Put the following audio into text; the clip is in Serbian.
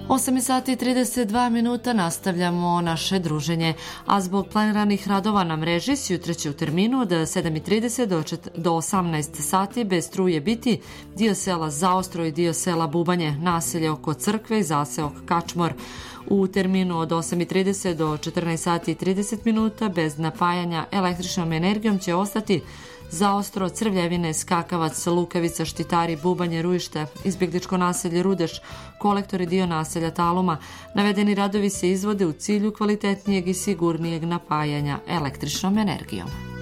8 sati i 32 minuta nastavljamo naše druženje, a zbog planiranih radova na mreži sutra će u terminu od 7:30 do 18 sati bez struje biti dio sela Zaostro i dio sela Bubanje, naselje oko crkve i zaseok Kačmor. U terminu od 8:30 do 14 sati i 30 minuta bez napajanja električnom energijom će ostati Zaostro, Crvljevine, Skakavac, Lukavica, Štitari, Bubanje, Rujište, izbjegličko naselje Rudeš, kolektor i dio naselja Taluma. Navedeni radovi se izvode u cilju kvalitetnijeg i sigurnijeg napajanja električnom energijom.